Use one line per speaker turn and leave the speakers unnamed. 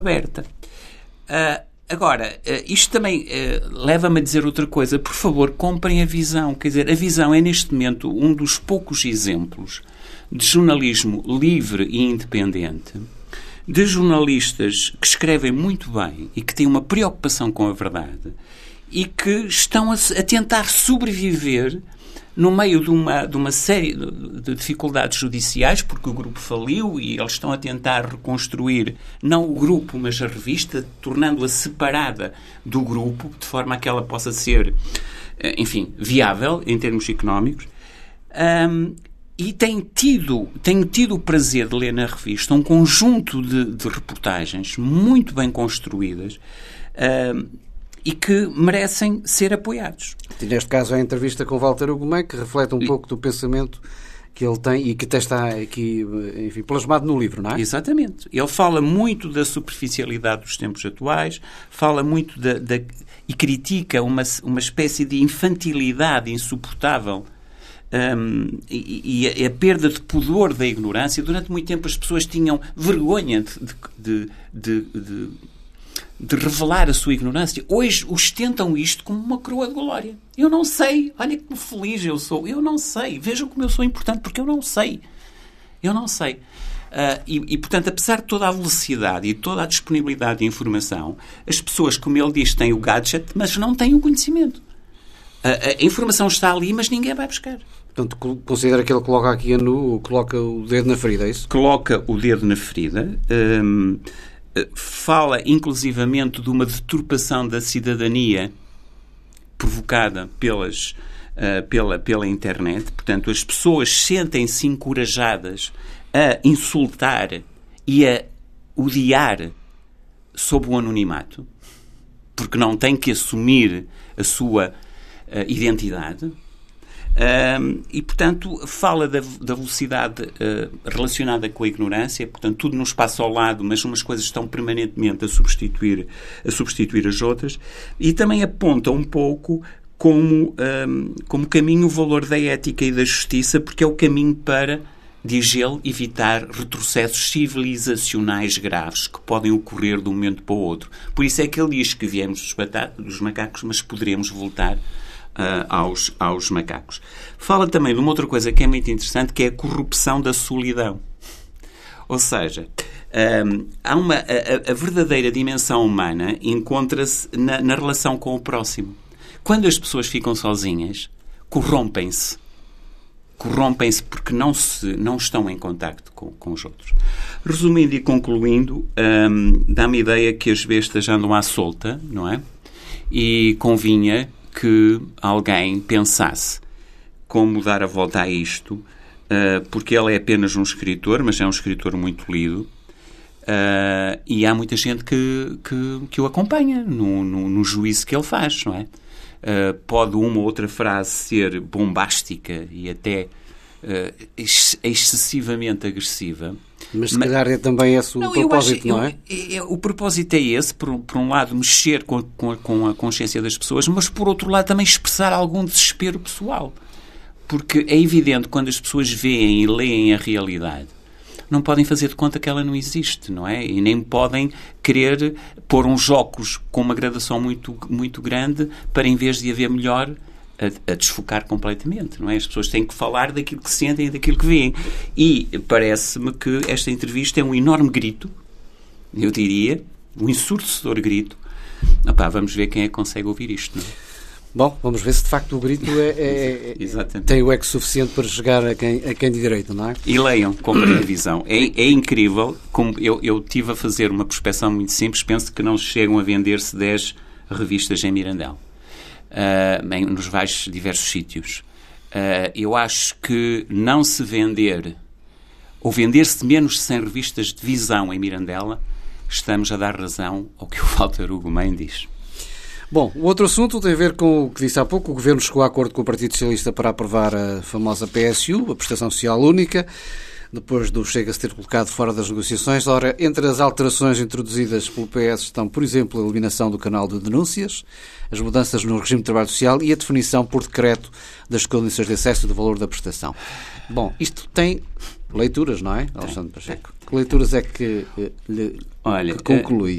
aberta. Agora, isto também leva-me a dizer outra coisa. Por favor, comprem a Visão. Quer dizer, a Visão é, neste momento, um dos poucos exemplos de jornalismo livre e independente, de jornalistas que escrevem muito bem e que têm uma preocupação com a verdade e que estão a tentar sobreviver no meio de uma série de dificuldades judiciais, porque o grupo faliu e eles estão a tentar reconstruir, não o grupo, mas a revista, tornando-a separada do grupo, de forma a que ela possa ser, enfim, viável em termos económicos. E tenho tido o prazer de ler na revista um conjunto de reportagens muito bem construídas, e que merecem ser apoiados.
E neste caso, a entrevista com Walter Ugumem, que reflete um pouco do pensamento que ele tem e que até está aqui, enfim, plasmado no livro, não é?
Exatamente. Ele fala muito da superficialidade dos tempos atuais, fala muito e critica uma espécie de infantilidade insuportável, e a perda de pudor da ignorância. Durante muito tempo as pessoas tinham vergonha de revelar a sua ignorância. Hoje ostentam isto como uma coroa de glória. Eu não sei. Olha que feliz eu sou. Eu não sei. Vejam como eu sou importante, porque eu não sei. Eu não sei. Portanto, apesar de toda a velocidade e toda a disponibilidade de informação, as pessoas, como ele diz, têm o gadget, mas não têm o conhecimento. A informação está ali, mas ninguém vai buscar.
Portanto, considera que ele coloca aqui coloca o dedo na ferida, é isso? Coloca o dedo na ferida.
Fala, inclusivamente, de uma deturpação da cidadania provocada pela internet. Portanto, as pessoas sentem-se encorajadas a insultar e a odiar sob o anonimato, porque não têm que assumir a sua identidade. E, portanto, fala da velocidade relacionada com a ignorância. Portanto, tudo nos passa ao lado, mas umas coisas estão permanentemente a substituir as outras. E também aponta um pouco como caminho o valor da ética e da justiça, porque é o caminho para, diz ele, evitar retrocessos civilizacionais graves que podem ocorrer de um momento para o outro. Por isso é que ele diz que viemos dos macacos, mas poderemos voltar aos macacos. Fala também de uma outra coisa que é muito interessante, que é a corrupção da solidão. Ou seja, a verdadeira dimensão humana encontra-se na relação com o próximo. Quando as pessoas ficam sozinhas, corrompem-se porque não estão em contacto com os outros. Resumindo e concluindo, dá-me a ideia que as bestas andam à solta, não é? E convinha que alguém pensasse como dar a volta a isto, porque ele é apenas um escritor, mas é um escritor muito lido, e há muita gente que o acompanha no juízo que ele faz, não é? Pode uma ou outra frase ser bombástica e até excessivamente agressiva.
Mas se calhar é também esse o propósito, não é?
O propósito é esse, por um lado, mexer com a consciência das pessoas, mas por outro lado também expressar algum desespero pessoal. Porque é evidente, quando as pessoas veem e leem a realidade, não podem fazer de conta que ela não existe, não é? E nem podem querer pôr uns óculos com uma gradação muito, muito grande para, em vez de haver melhor, a desfocar completamente, não é? As pessoas têm que falar daquilo que sentem e daquilo que veem. E parece-me que esta entrevista é um enorme grito, eu diria, um ensurdecedor grito. Vamos ver quem é que consegue ouvir isto, não é?
Bom, vamos ver se de facto o grito tem o eco suficiente para chegar a quem de direito, não é?
E leiam, comprem a Visão. É incrível, como eu tive a fazer uma prospeção muito simples, penso que não chegam a vender-se 10 revistas em Mirandela. Nos vários diversos sítios. Eu acho que não se vender ou vender-se menos de 100 revistas de Visão em Mirandela, estamos a dar razão ao que o Walter Ugumem diz.
Bom, o outro assunto tem a ver com o que disse há pouco. O Governo chegou a acordo com o Partido Socialista para aprovar a famosa PSU, a Prestação Social Única, depois do Chega se ter colocado fora das negociações. Ora, entre as alterações introduzidas pelo PS estão, por exemplo, a eliminação do canal de denúncias, as mudanças no regime de trabalho social e a definição por decreto das condições de acesso e do valor da prestação. Bom, isto tem leituras, não é, Alexandre Pacheco? Que leituras é que conclui?